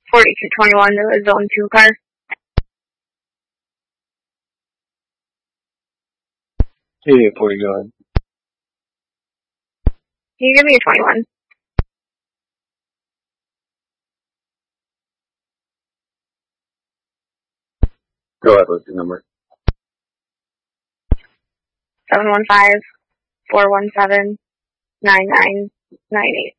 4221 to a zone 2 car. Hey, 41. Can you give me a 21? Go ahead with the number. 715-417-9998.